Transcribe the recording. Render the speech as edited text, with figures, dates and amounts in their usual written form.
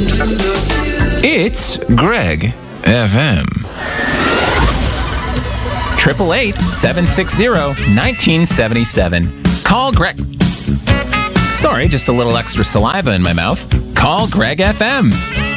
It's Greg FM. 888-760-1977. Call Greg. Sorry, just a little extra saliva in my mouth. Call Greg FM.